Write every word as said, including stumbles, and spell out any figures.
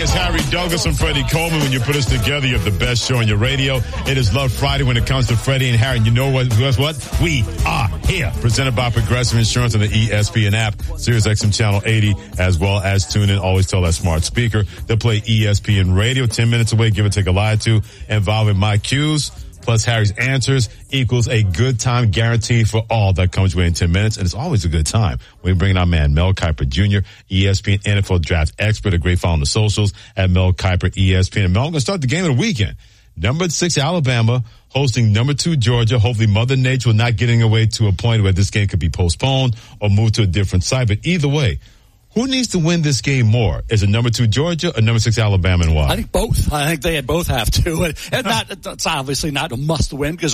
it's Harry Douglas and Freddie Coleman. When you put us together, you have the best show on your radio. It is Love Friday when it comes to Freddie and Harry. And you know what? Guess what? We are here. Presented by Progressive Insurance on the E S P N app, Sirius X M Channel eighty, as well as tune in. Always tell that smart speaker to play E S P N Radio. Ten minutes away, give or take a lie to, involving my cues. Plus Harry's answers equals a good time guaranteed for all that comes away in ten minutes. And it's always a good time. We bring in our man, Mel Kiper Junior, E S P N N F L draft expert, a great follow on the socials at Mel Kiper E S P N. And Mel, I'm going to start the game of the weekend. Number six, Alabama, hosting number two, Georgia. Hopefully Mother Nature will not getting away to a point where this game could be postponed or moved to a different site. But either way, who needs to win this game more? Is it number two Georgia or number six Alabama, and why? I think both. I think they both have to. And not, it's obviously not a must win because